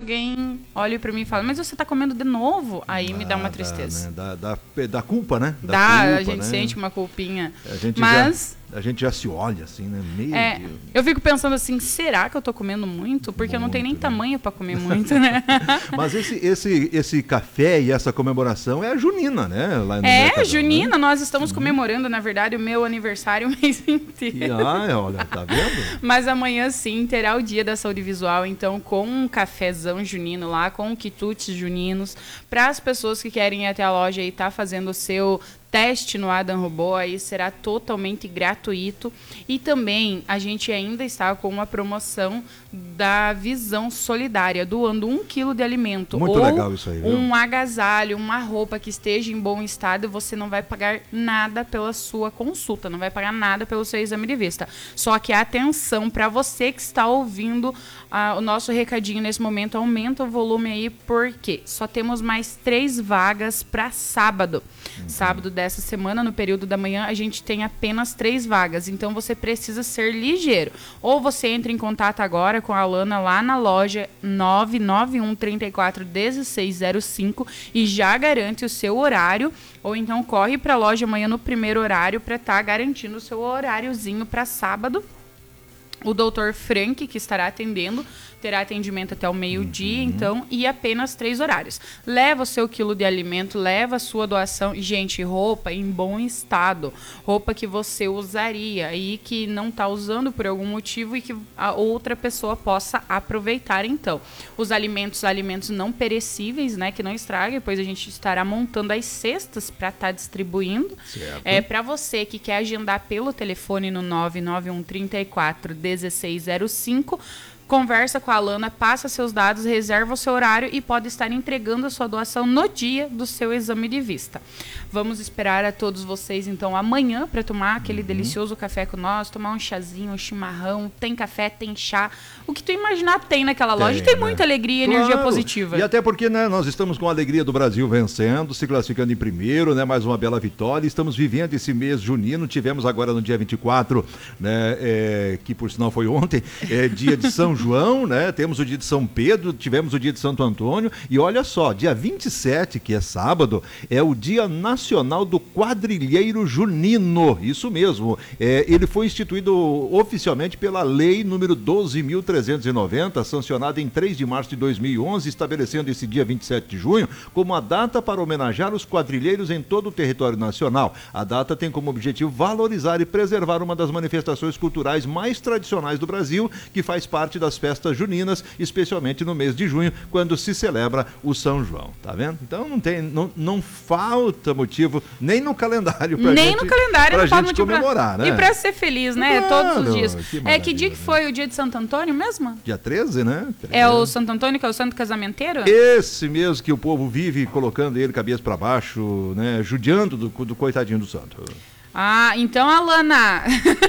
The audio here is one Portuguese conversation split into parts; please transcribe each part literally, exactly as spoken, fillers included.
alguém olhe pra mim e fale, mas você tá comendo de novo? Aí ah, me dá uma dá, tristeza. Né? Dá, dá, dá culpa, né? Dá, dá culpa, a gente né? sente uma culpinha. A gente mas... já... A gente já se olha assim, né? Meu é, Deus. Eu fico pensando assim, será que eu tô comendo muito? Porque muito, eu não tenho nem né? tamanho para comer muito, né? Mas esse, esse, esse café e essa comemoração é a junina, né? Lá no é, Mercadão, junina. Né? Nós estamos comemorando, na verdade, o meu aniversário o mês inteiro. E, ah, olha, tá vendo? Mas amanhã, sim, terá o Dia da Saúde Visual. Então, com um cafezão junino lá, com quitutes juninos, para as pessoas que querem ir até a loja e tá fazendo o seu... teste no Adam Robô, aí será totalmente gratuito. E também a gente ainda está com uma promoção da Visão Solidária, doando um quilo de alimento. Muito ou legal isso aí, viu? Um agasalho, uma roupa que esteja em bom estado, você não vai pagar nada pela sua consulta, não vai pagar nada pelo seu exame de vista. Só que atenção, para você que está ouvindo ah, o nosso recadinho nesse momento, aumenta o volume aí, porque só temos mais três vagas para sábado. Uhum. Sábado dessa semana, no período da manhã, a gente tem apenas três vagas, então você precisa ser ligeiro. Ou você entra em contato agora com a Alana lá na loja nove nove um, três quatro, um seis zero cinco e já garante o seu horário, ou então corre para a loja amanhã no primeiro horário para estar tá garantindo o seu horáriozinho para sábado. O doutor Frank, que estará atendendo, terá atendimento até o meio-dia, uhum. então, e apenas três horários. Leva o seu quilo de alimento, leva a sua doação. Gente, roupa em bom estado. Roupa que você usaria e que não está usando por algum motivo e que a outra pessoa possa aproveitar, então. Os alimentos, alimentos não perecíveis, né, que não estraguem, pois a gente estará montando as cestas para estar tá distribuindo. Certo. É, para você que quer agendar pelo telefone no nove nove um, três quatro, um seis zero cinco, conversa com a Alana, passa seus dados, reserva o seu horário e pode estar entregando a sua doação no dia do seu exame de vista. Vamos esperar a todos vocês, então, amanhã para tomar aquele uhum. delicioso café com nós, tomar um chazinho, um chimarrão, tem café, tem chá. O que tu imaginar tem naquela tem, loja. Tem né? muita alegria e claro. energia positiva. E até porque, né, nós estamos com a alegria do Brasil vencendo, se classificando em primeiro, né, mais uma bela vitória. Estamos vivendo esse mês junino. Tivemos agora no dia vinte e quatro, né, é, que por sinal foi ontem, é, dia de São João, né? Temos o dia de São Pedro, tivemos o dia de Santo Antônio. E olha só, dia vinte e sete, que é sábado, é o Dia Nacional do Quadrilheiro Junino. Isso mesmo. É, ele foi instituído oficialmente pela Lei número doze mil trezentos e noventa, sancionada em três de março de dois mil e onze, estabelecendo esse dia vinte e sete de junho como a data para homenagear os quadrilheiros em todo o território nacional. A data tem como objetivo valorizar e preservar uma das manifestações culturais mais tradicionais do Brasil, que faz parte das festas juninas, especialmente no mês de junho, quando se celebra o São João, tá vendo? Então não tem, não, não falta motivo nem no calendário pra nem gente, no calendário pra não gente motivo comemorar, pra... né? E pra ser feliz, né? Claro, todos os dias. Que é que dia que foi o dia de Santo Antônio mesmo? Dia treze, né? treze. É o Santo Antônio, que é o santo casamenteiro? Esse mesmo que o povo vive colocando ele cabeça pra baixo, né? Judiando do, do coitadinho do santo. Ah, então, Alana...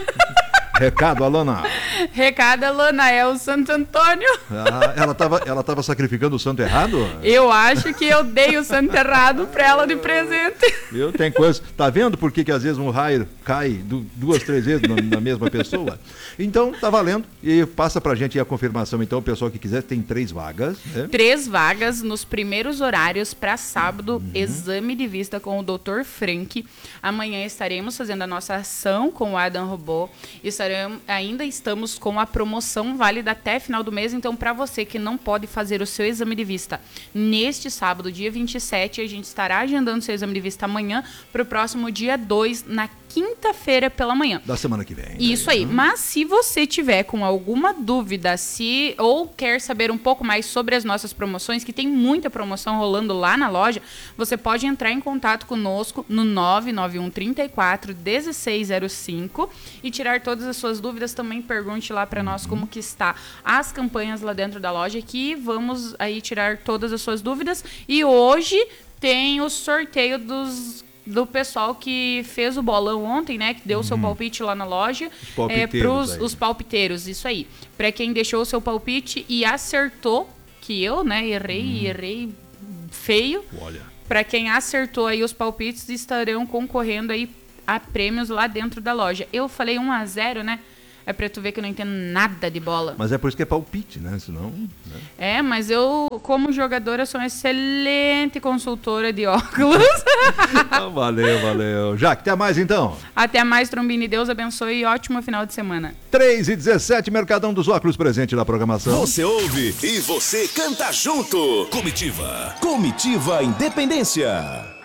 Recado, Alana. Recado, Alana, é o Santo Antônio. Ah, ela estava ela tava sacrificando o santo errado? Eu acho que eu dei o santo errado para ela de presente. Viu? Tem coisa. Tá vendo por que, que às vezes um raio cai du, duas, três vezes na, na mesma pessoa? Então, tá valendo. E passa pra gente a confirmação, então, o pessoal que quiser, tem três vagas. Né? Três vagas nos primeiros horários para sábado, uhum. exame de vista com o doutor Frank. Amanhã estaremos fazendo a nossa ação com o Adam Robô. Estaremos Ainda estamos com a promoção válida até final do mês, então para você que não pode fazer o seu exame de vista neste sábado, dia vinte e sete, a gente estará agendando seu exame de vista amanhã para o próximo dia dois, na quinta-feira pela manhã. Da semana que vem. Isso aí. Né? Mas se você tiver com alguma dúvida, se ou quer saber um pouco mais sobre as nossas promoções, que tem muita promoção rolando lá na loja, você pode entrar em contato conosco no nove nove um, três quatro, um seis zero cinco e tirar todas as suas dúvidas. Também pergunte lá para nós como que está as campanhas lá dentro da loja, que vamos aí tirar todas as suas dúvidas. E hoje tem o sorteio dos do pessoal que fez o bolão ontem, né? Que deu o seu uhum. palpite lá na loja. Os palpiteiros. É, pros, os palpiteiros, isso aí. Para quem deixou o seu palpite e acertou, que eu, né, errei, uhum. errei feio. Olha. Para quem acertou aí os palpites, estarão concorrendo aí a prêmios lá dentro da loja. Eu falei um a zero, né? É pra tu ver que eu não entendo nada de bola. Mas é por isso que é palpite, né? Senão, né? É, mas eu, como jogadora, sou uma excelente consultora de óculos. Ah, valeu, valeu. Jaque, até mais então. Até mais, Trombini. Deus abençoe e ótimo final de semana. três e dezessete, Mercadão dos Óculos presente na programação. Você ouve e você canta junto. Comitiva. Comitiva Independência.